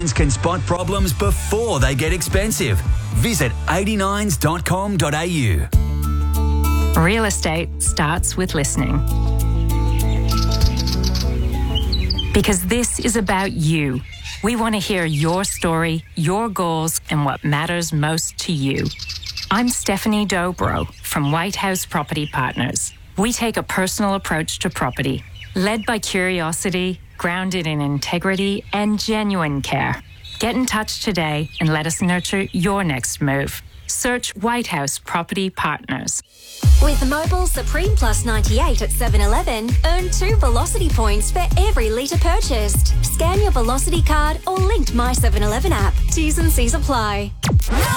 89s can spot problems before they get expensive. Visit 89s.com.au. Real estate starts with listening. Because this is about you. We want to hear your story, your goals, and what matters most to you. I'm Stephanie Dobro from White House Property Partners. We take a personal approach to property, led by curiosity, grounded in integrity, and genuine care. Get in touch today and let us nurture your next move. Search White House Property Partners. With Mobil Supreme Plus 98 at 7-Eleven, earn 2 Velocity points for every litre purchased. Scan your Velocity card or linked My 7-Eleven app. T's and C's apply.